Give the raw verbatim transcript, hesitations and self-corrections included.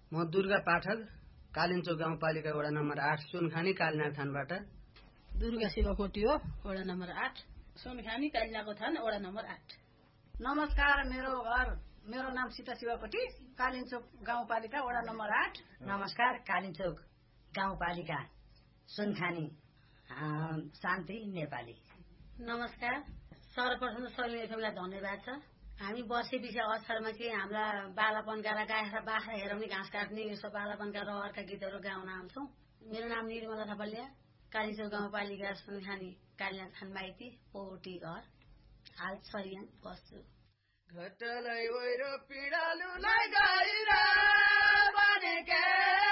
म दुर्गा पाठक, कालिन्चोक गाउँपालिका वडा नम्बर आठ, सुनखानी कालीनाथ थानबाट। दुर्गा शिवकोटी हो, वडा नम्बर आठ, सुनखानी कालीनाको थान, वडा नम्बर आठ। नमस्कार, मेरो घर मेरो नाम सीता शिवकोटी, कालिन्चोक गाउँपालिका वडा नम्बर आठ। नमस्कार, कालिन्चोक गाउँपालिका सुनखानी शान्ति नेपाली। नमस्कार, सर्वप्रथम सबै एफएमलाई धन्यवाद छ। हामी वर्षे विषय अवसरमा चाहिँ हाम्रा बालापनका र गाँसा बाख्रा हेराउने घाँस काट्ने यस्तो बालापनका रहरका गीतहरू गाउन आउँछौँ। मेरो नाम निर्मला थापलिया, कालिन्चोक गाउँपालिका सुनखानी कालीनाथ थान माइती, पोटी घर, हाल सरियाङ बस्छु। घटलै ओइरो पिडालुलाई गइरा बनेके